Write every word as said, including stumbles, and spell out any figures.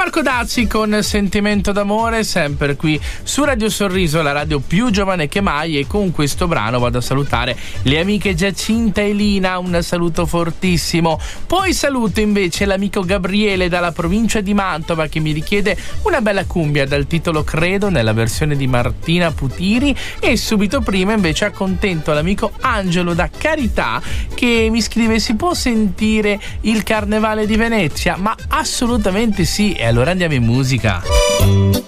Marco Dazzi con Sentimento d'amore, sempre qui su Radio Sorriso, la radio più giovane che mai, e con questo brano vado a salutare le amiche Giacinta e Lina, un saluto fortissimo. Poi saluto invece l'amico Gabriele dalla provincia di Mantova che mi richiede una bella cumbia dal titolo Credo nella versione di Martina Putiri, e subito prima invece accontento l'amico Angelo da Carità che mi scrive: si può sentire il Carnevale di Venezia? Ma assolutamente sì, e allora andiamo in musica.